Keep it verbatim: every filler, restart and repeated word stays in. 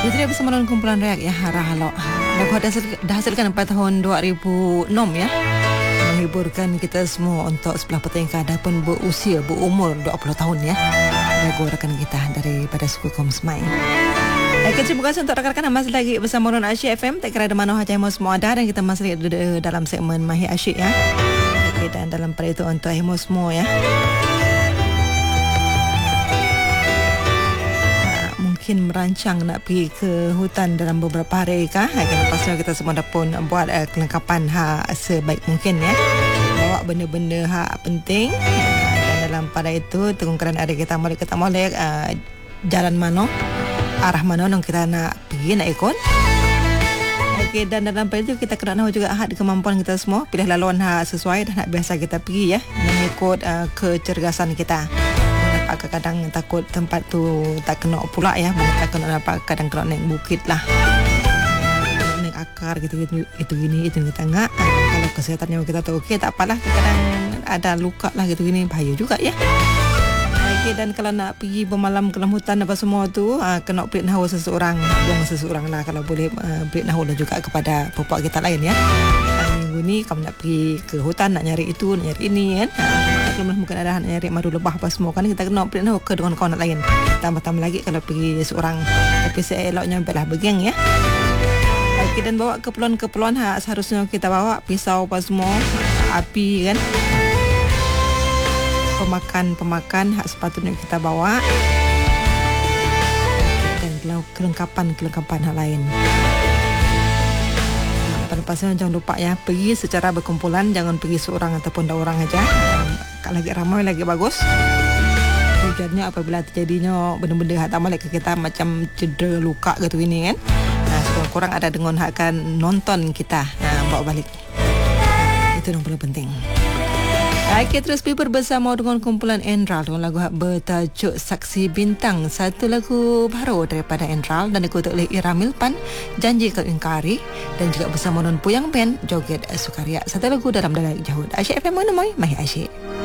Itu dia bersama dengan kumpulan Reak ya, Harah Halok. Lagu hasil, dah hasilkan pada tahun dua ribu enam ya. Menghiburkan kita semua untuk sebelah petang yang ada pun berusia, berumur dua puluh tahun ya. Lagu rakan kita daripada suku kaum Semai. Okay, terima kasih untuk rakan-rakan yang masih lagi bersama dengan Asyik F M. Tak kira ada mana hajah yang semua ada, dan kita masih dalam segmen Mahir Asyik ya. Okay, dan dalam pada itu untuk Hemo semua ya. Mungkin merancang nak pergi ke hutan dalam beberapa hari kah? Kan pasal kita semua dah pun buat uh, kelengkapan ha sebaik mungkin ya. Bawa benda-benda ha penting. Uh, dan dalam pada itu tengungkaran ada kita molek kita molek uh, jalan mana, arah mana yang kita nak pergi, nak ikut. Okey, dan dalam pada itu kita kena tahu juga had kemampuan kita semua, pilih laluan ha sesuai dan nak biasa kita pergi ya, mengikut uh, kecergasan kita. Kadang-kadang takut tempat tu tak kena pula ya, bukan tak kena apa, kadang kena naik bukit lah, naik akar gitu gitu itu gini itu kita enggak. Kalau kesehatannya kita tahu okey tak apalah, kadang ada luka lah gitu gini bahaya juga ya. Okey, dan kalau nak pergi bermalam ke dalam hutan apa semua tu uh, kena beri tahu seseorang, buang seseorang lah kalau boleh, uh, beri tahu lah juga kepada puak kita lain ya. Minggu ni kamu nak pergi ke hutan, nak nyari itu, nak nyari ini kan. Kalau mungkin ada nak nyari madu lebah apa semua kan, kita kena beri tahu ke dengan kawan lain. Tambah-tambah lagi kalau pergi seorang, tapi seeloknya belah bergeng ya. Okey, dan bawa keperluan-keperluan ha, seharusnya kita bawa pisau apa semua, api kan. Pemakan-pemakan hak sepatutnya kita bawa, dan kelengkapan-kelengkapan hal lain. Pada pasal jangan lupa ya, pergi secara berkumpulan, jangan pergi seorang ataupun dua orang aja. Kalau lagi ramai lagi bagus. Tujuannya apabila terjadinya benda-benda hak tak balik ke kita macam cedera, luka gitu ini kan. Nah, kurang-kurang ada dengan hak akan nonton kita nah, bawa balik. Itu yang paling penting. Okay, terus Piper bersama dengan kumpulan Endral dengan lagu bertajuk Saksi Bintang. Satu lagu baru daripada Endral dan dikutuk oleh Ira Milpan, Janji Kau Ingkari, dan juga bersama dengan Puyang Band, Joget Sukaria. Satu lagu dalam dalam jauh. Asyik F M menemui Mahir Asyik.